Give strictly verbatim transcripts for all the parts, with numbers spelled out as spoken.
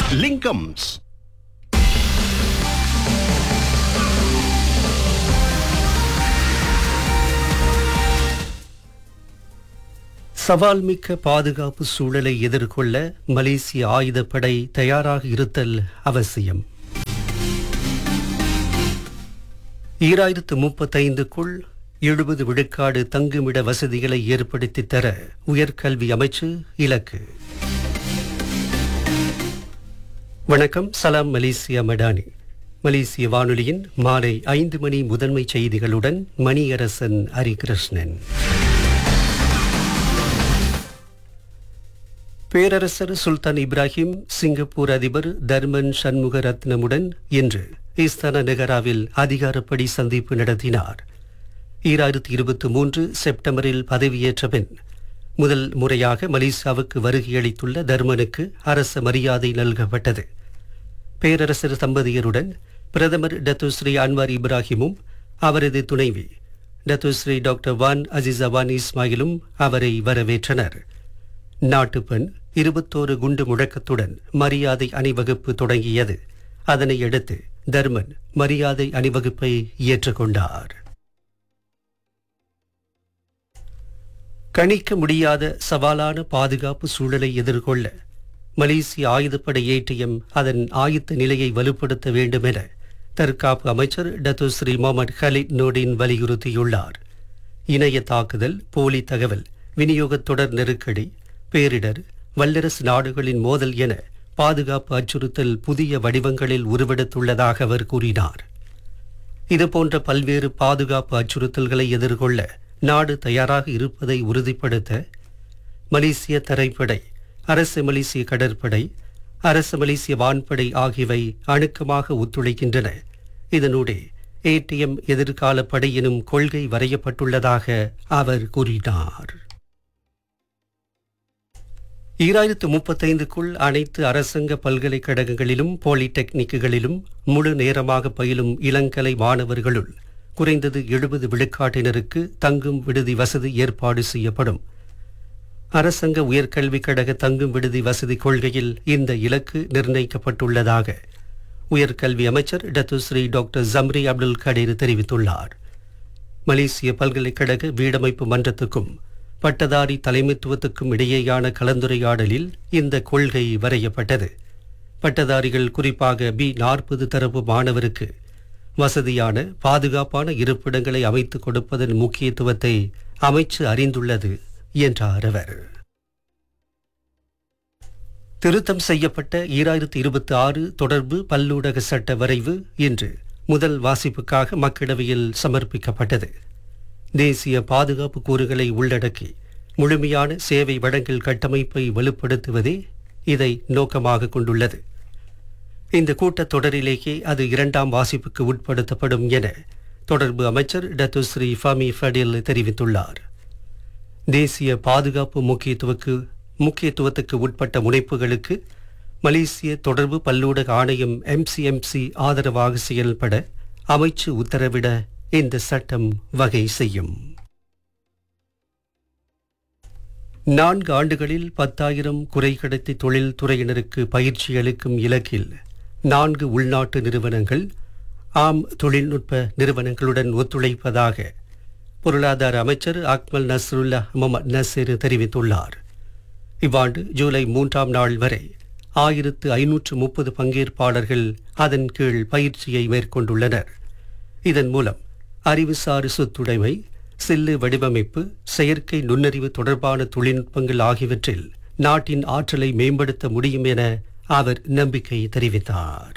லிங்கம்ஸ். சவால்மிக்க பாதுகாப்பு சூழலை எதிர்கொள்ள மலேசிய ஆயுதப்படை தயாராக இருத்தல் அவசியம். ஈராயிரத்து முப்பத்தைந்துக்குள் எழுபது விழுக்காடு தங்குமிட வசதிகளை ஏற்படுத்தித் தர உயர்கல்வி அமைச்சு இலக்கு. வணக்கம். சலாம் மலேசியா மடானி. மலேசிய வானொலியின் மாலை ஐந்து மணி முதன்மை செய்திகளுடன் மணியரசன் ஹரிகிருஷ்ணன். பேரரசர் சுல்தான் இப்ராஹிம் சிங்கப்பூர் அதிபர் தர்மன் சண்முகரத்னமுடன் இன்று இஸ்தானா நெகராவில் அதிகாரப்படி சந்திப்பு நடத்தினார். ஈராயிரத்தி இருபத்தி மூன்று செப்டம்பரில் பதவியேற்ற பின் முதல் முறையாக மலேசியாவுக்கு வருகையளித்துள்ள தர்மனுக்கு அரச மரியாதை நல்கப்பட்டது. பேரரசர் தம்பதியருடன் பிரதமர் டத்துஸ்ரீ அன்வார் இப்ராஹிமும் அவரது துணைவி டத்துஸ்ரீ டாக்டர் வான் அசிசவான் இஸ்மாயிலும் அவரை வரவேற்றனர். நாட்டுப்பெண் இருபத்தோரு குண்டு முழக்கத்துடன் மரியாதை அணிவகுப்பு தொடங்கியது. அதனையடுத்து தர்மன் மரியாதை அணிவகுப்பை ஏற்றுக்கொண்டார். கணிக்க முடியாத சவாலான பாதுகாப்பு சூழலை எதிர்கொள்ள மலேசிய ஆயுதப்படை ஏடிஎம் அதன் ஆயத்த நிலையை வலுப்படுத்த வேண்டும் என தற்காப்பு அமைச்சர் டத்துஸ்ரீ முகமது கலீத் நோடின் வலியுறுத்தியுள்ளார். இணைய தாக்குதல், போலி தகவல் விநியோக தொடர் நெருக்கடி, பேரிடர், வல்லரசு நாடுகளின் மோதல் என பாதுகாப்பு அச்சுறுத்தல் புதிய வடிவங்களில் உருவெடுத்துள்ளதாக அவர் கூறினார். இதுபோன்ற பல்வேறு பாதுகாப்பு அச்சுறுத்தல்களை எதிர்கொள்ள நாடு தயாராக இருப்பதை உறுதிப்படுத்த மலேசிய தரைப்படை, அரசு மலேசிய கடற்படை, அரசு மலேசிய வான்படை ஆகியவை அணுக்கமாக ஒத்துழைக்கின்றன. இதனூடே ஏடிஎம் எதிர்கால படை எனும் கொள்கை வரையப்பட்டுள்ளதாக அவர் கூறினார். ஈராயிரத்து முப்பத்தைந்துக்குள் அனைத்து அரசாங்க பல்கலைக்கழகங்களிலும் பாலிடெக்னிக்குகளிலும் முழு நேரமாக பயிலும் இளங்கலை மாணவர்களுள் குறைந்தது எழுபது விழுக்காட்டினருக்கு தங்கும் விடுதி வசதி ஏற்பாடு செய்யப்படும். அரசாங்க உயர்கல்விக் கழக தங்கும் விடுதி வசதி கொள்கையில் இந்த இலக்கு நிர்ணயிக்கப்பட்டுள்ளதாக உயர்கல்வி அமைச்சர் டத்துஸ்ரீ டாக்டர் ஜம்ரி அப்துல் கடீர் தெரிவித்துள்ளார். மலேசிய பல்கலைக்கழக வீடமைப்பு மன்றத்துக்கும் பட்டதாரி தலைமைத்துவத்துக்கும் இடையேயான கலந்துரையாடலில் இந்த கொள்கை வரையப்பட்டது. பட்டதாரிகள், குறிப்பாக பி நாற்பது தரப்பு மாணவருக்கு வசதியான பாதுகாப்பான இருப்பிடங்களை அமைத்துக் கொடுப்பதன் முக்கியத்துவத்தை அமைச்சு அறிந்துள்ளது என்றார் அவர். திருத்தம் செய்யப்பட்ட ஈராயிரத்து இருபத்தி ஆறு தொடர்பு பல்லூடக சட்ட வரைவு இன்று முதல் வாசிப்புக்காக மக்களவையில் சமர்ப்பிக்கப்பட்டது. தேசிய பாதுகாப்பு கூறுகளை உள்ளடக்கி முழுமையான சேவை வழங்கல் கட்டமைப்பை வலுப்படுத்துவதே இதை நோக்கமாக கொண்டுள்ளது. இந்த கூட்டத்தொடரிலேயே அது இரண்டாம் வாசிப்புக்கு உட்படுத்தப்படும் என தொடர்பு அமைச்சர் டத்துஸ்ரீ ஃபமி ஃபடில் தெரிவித்துள்ளார். தேசிய பாதுகாப்பு முக்கியத்துவக்கு முக்கியத்துவத்துக்கு உட்பட்ட முனைப்புகளுக்கு மலேசிய தொடர்பு பல்லூடக ஆணையம் எம்சிஎம்சி ஆதரவாக செயல்பட அமைச்சு உத்தரவிட இந்த சட்டம் வகை செய்யும். நான்கு ஆண்டுகளில் பத்தாயிரம் குறைக்கடத்தி தொழில் துறையினருக்கு பயிற்சி அளிக்கும் இலக்கில் நான்கு உள்நாட்டு நிறுவனங்கள் ஆம் தொழில்நுட்ப நிறுவனங்களுடன் ஒத்துழைப்பதாக பொருளாதார அமைச்சர் அக்மல் நஸ்ருல்லா முகமது நசீர் தெரிவித்துள்ளார். இவ்வாண்டு ஜூலை மூன்றாம் நாள் வரை ஆயிரத்து ஐநூற்று முப்பது பங்கேற்பாளர்கள் அதன் கீழ் பயிற்சியை மேற்கொண்டுள்ளனர். இதன் மூலம் அறிவுசார் சொத்துடைமை, சில்லு வடிவமைப்பு, செயற்கை நுண்ணறிவு தொடர்பான தொழில்நுட்பங்கள் ஆகியவற்றில் நாட்டின் ஆற்றலை மேம்படுத்த முடியும் என அவர் நம்பிக்கை தெரிவித்தார்.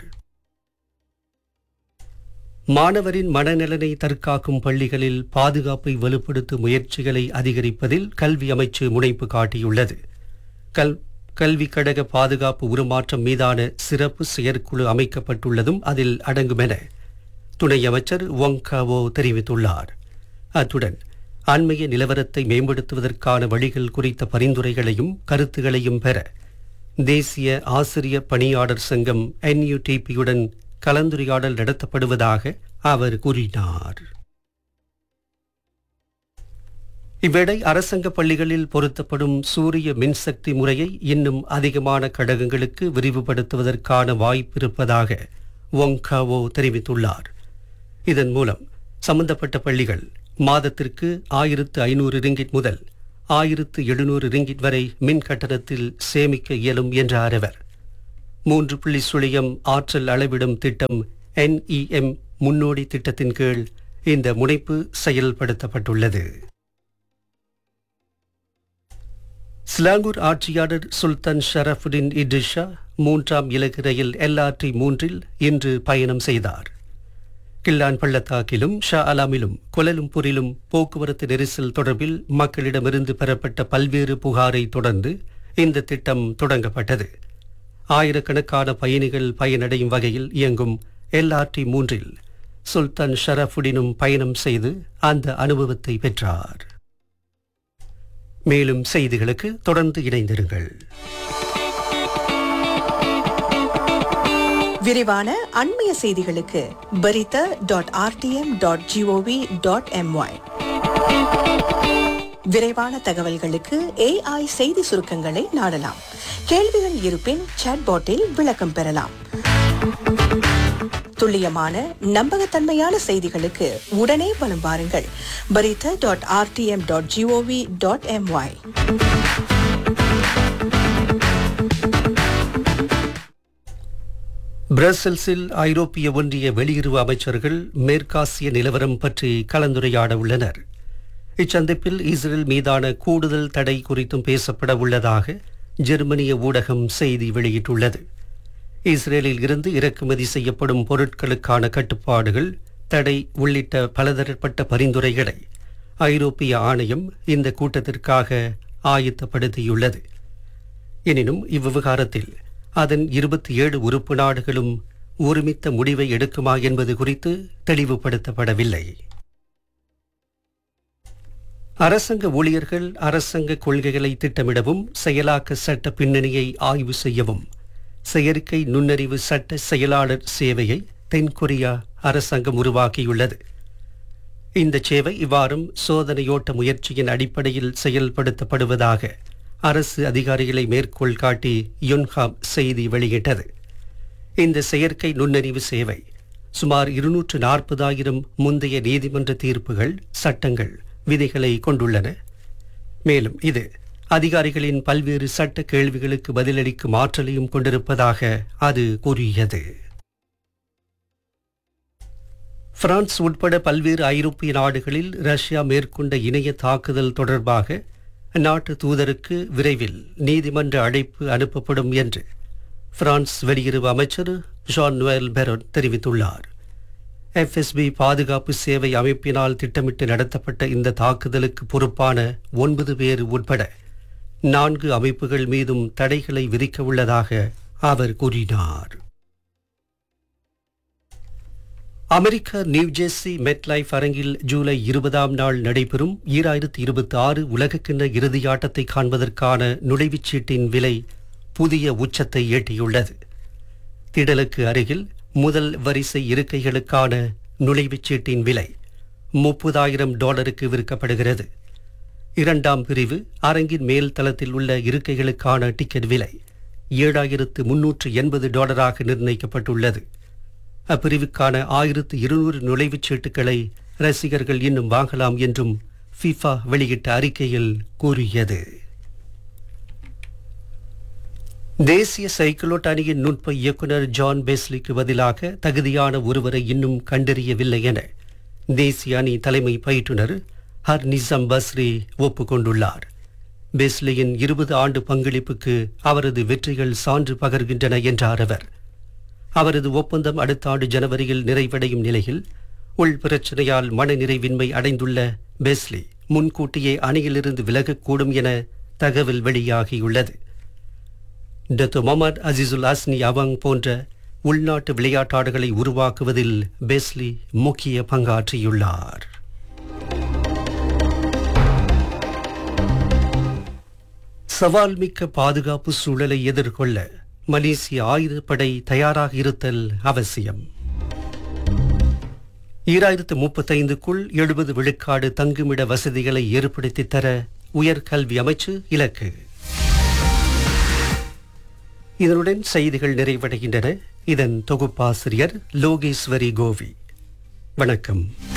மாணவரின் மனநலனை தற்காக்கும் பள்ளிகளில் பாதுகாப்பை வலுப்படுத்தும் முயற்சிகளை அதிகரிப்பதில் கல்வி அமைச்சு முனைப்பு காட்டியுள்ளது. கல் கல்விக் கழக பாதுகாப்பு உருமாற்றம் மீதான சிறப்பு செயற்குழு அமைக்கப்பட்டுள்ளதும் அதில் அடங்கும் என துணை அமைச்சர் ஒங்காவோ தெரிவித்துள்ளார். அத்துடன் அண்மைய நிலவரத்தை மேம்படுத்துவதற்கான வழிகள் குறித்த பரிந்துரைகளையும் கருத்துகளையும் பெற தேசிய ஆசிரிய பணியாளர் சங்கம் என்யூடிபியுடன் கலந்துரையாடல் நடத்தப்படுவதாக அவர் கூறினார். இவ்வேளை அரசாங்க பள்ளிகளில் பொருத்தப்படும் சூரிய மின்சக்தி முறையை இன்னும் அதிகமான கடகங்களுக்கு விரிவுபடுத்துவதற்கான வாய்ப்பிருப்பதாக ஒங்காவோ தெரிவித்துள்ளார். இதன் மூலம் சம்பந்தப்பட்ட பள்ளிகள் மாதத்திற்கு ஆயிரத்து ஐநூறு ரிங்கிட் முதல் ஆயிரத்து எழுநூறு ரிங்கிட் வரை மின் கட்டணத்தில் சேமிக்க இயலும் என்றார் அவர். மூன்று புள்ளி சுழியம் ஆற்றல் அளவிடும் திட்டம் என்இஎம் முன்னோடி திட்டத்தின் கீழ் இந்த முனைப்பு செயல்படுத்தப்பட்டுள்ளது. ஸ்லாங்கூர் ஆட்சியாளர் சுல்தான் ஷரஃபுடின் இட்ரிஷா மூன்றாம் இலக்கு ரயில் எல்ஆர்டி மூன்றில் இன்று பயணம் செய்தார். கில்லான் பள்ளத்தாக்கிலும் ஷா அலாமிலும் கோலாலம்பூரிலும் போக்குவரத்து நெரிசல் தொடர்பில் மக்களிடமிருந்து பெறப்பட்ட பல்வேறு புகாரை தொடர்ந்து இந்த திட்டம் தொடங்கப்பட்டது. ஆயிரக்கணக்கான பயணிகள் பயனடையும் வகையில் இயங்கும் எல்ஆர்டி மூன்றில் சுல்தான் ஷரஃபுடினும் பயணம் செய்து அந்த அனுபவத்தை பெற்றார். மேலும் செய்திகளுக்கு தொடர்ந்து இணைந்திருங்கள். விரிவான அண்மைய செய்திகளுக்கு பரித dot RTM dot gov dot MY. விரைவான தகவல்களுக்கு ஏஐ செய்தி சுருக்கங்களை நாடலாம். கேள்விகள் இருப்பின் சாட்பாட்டில் விளக்கம் பெறலாம். துல்லியமான நம்பகத்தன்மையான செய்திகளுக்கு உடனே வலம் வாருங்கள். பரித dot RTM dot gov dot MY. பிரசல்ஸில் ஐரோப்பிய ஒன்றிய வெளியுறவு அமைச்சர்கள் மேற்காசிய நிலவரம் பற்றி கலந்துரையாட உள்ளனர். இச்சந்திப்பில் இஸ்ரேல் மீதான கூடுதல் தடை குறித்தும் பேசப்பட உள்ளதாக ஜெர்மனிய ஊடகம் செய்தி வெளியிட்டுள்ளது. இஸ்ரேலில் இருந்து இறக்குமதி செய்யப்படும் பொருட்களுக்கான கட்டுப்பாடுகள், தடை உள்ளிட்ட பலதரப்பட்ட பரிந்துரைகளை ஐரோப்பிய ஆணையம் இந்த கூட்டத்திற்காக ஆயத்தப்படுத்தியுள்ளது. எனினும் இவ்விவகாரத்தில் அதன் இருபத்தி ஏழு உறுப்பு நாடுகளும் ஒருமித்த முடிவை எடுக்குமா என்பது குறித்து தெளிவுபடுத்தப்படவில்லை. அரசாங்க ஊழியர்கள் அரசாங்க கொள்கைகளை திட்டமிடவும் செயலாக்க சட்ட பின்னணியை ஆய்வு செய்யவும் செயற்கை நுண்ணறிவு சட்ட செயலாளர் சேவையை தென்கொரியா அரசாங்கம் உருவாக்கியுள்ளது. இந்த சேவை இவ்வாறும் சோதனையோட்ட முயற்சியின் அடிப்படையில் செயல்படுத்தப்படுவதாக அரசு அதிகாரிகளை மேற்கோள் காட்டி யுன்ஹாப் செய்தி வெளியிட்டது. இந்த செயற்கை நுண்ணறிவு சேவை சுமார் இருநூற்று நாற்பதாயிரம் முந்தைய நீதிமன்ற தீர்ப்புகள், சட்டங்கள், விதிகளை கொண்டுள்ளன. மேலும் இது அதிகாரிகளின் பல்வேறு சட்ட கேள்விகளுக்கு பதிலளிக்கும் ஆற்றலையும் கொண்டிருப்பதாக அது கூறியது. பிரான்ஸ் உட்பட பல்வேறு ஐரோப்பிய நாடுகளில் ரஷ்யா மேற்கொண்ட இணைய தாக்குதல் தொடர்பாக நாட்டு தூதருக்கு விரைவில் நீதிமன்ற அழைப்பு அனுப்பப்படும் என்று பிரான்ஸ் வெளியுறவு அமைச்சர் ஜான் நுவல் பெரோன் தெரிவித்துள்ளார். எஃப்எஸ்பி பாதுகாப்பு சேவை அமைப்பினால் திட்டமிட்டு நடத்தப்பட்ட இந்த தாக்குதலுக்கு பொறுப்பான ஒன்பது பேர் உட்பட நான்கு அமைப்புகள் மீதும் தடைகளை விதிக்க உள்ளதாக அவர் கூறினார். அமெரிக்க நியூஜெர்சி மெட்லைஃப் அரங்கில் ஜூலை இருபதாம் நாள் நடைபெறும் ஈராயிரத்தி இருபத்தி ஆறு உலகக்கிண்ண இறுதியாட்டத்தை காண்பதற்கான நுழைவுச் சீட்டின் விலை புதிய உச்சத்தை எட்டியுள்ளது. திடலுக்கு அருகில் முதல் வரிசை இருக்கைகளுக்கான நுழைவுச் சீட்டின் விலை முப்பதாயிரம் டாலருக்கு விற்கப்படுகிறது. இரண்டாம் பிரிவு அரங்கின் மேல் தளத்தில் உள்ள இருக்கைகளுக்கான டிக்கெட் விலை ஏழாயிரத்து முன்னூற்று எண்பது டாலராக நிர்ணயிக்கப்பட்டுள்ளது. அப்பிரிவுக்கான ஆயிரத்து இருநூறு நுழைவுச் சீட்டுகளை ரசிகர்கள் இன்னும் வாங்கலாம் என்றும் ஃபிஃபா வெளியிட்ட அறிக்கையில் கூறியது. தேசிய சைக்கிளோட் அணியின் நுட்ப இயக்குநர் ஜான் பெஸ்லிக்கு பதிலாக தகுதியான ஒருவரை இன்னும் கண்டறியவில்லை என தேசிய அணி தலைமை பயிற்றுநர் ஹர் நிசாம் பஸ்ரி ஒப்புக்கொண்டுள்ளார். பெஸ்லியின் இருபது ஆண்டு பங்களிப்புக்கு அவரது வெற்றிகள் சான்று பகர்கின்றன என்றார் அவர். அவரது ஒப்பந்தம் அடுத்த ஆண்டு ஜனவரியில் நிறைவடையும் நிலையில் உள் பிரச்சனையால் மனநிறைவின்மை அடைந்துள்ள பெஸ்லி முன்கூட்டியே அணியிலிருந்து விலகக்கூடும் என தகவல் வெளியாகியுள்ளது. டத்து முகமது அசிசுல் அஸ்னி அவங் போன்ற உள்நாட்டு விளையாட்டாளர்களை உருவாக்குவதில் பெஸ்லி முக்கிய பங்காற்றியுள்ளார். சவால் மிக்க பாதுகாப்பு சூழலை எதிர்கொள்ள மலேசிய ஆயுதப்படை தயாராக இருத்தல் அவசியம். ஈராயிரத்து முப்பத்தைந்துக்குள் எழுபது விழுக்காடு தங்குமிட வசதிகளை ஏற்படுத்தி தர உயர்கல்வி அமைச்சு இலக்கு. இதனுடன் செய்திகள் நிறைவடைகின்றன. இதன் தொகுப்பாசிரியர் லோகேஸ்வரி கோவி. வணக்கம்.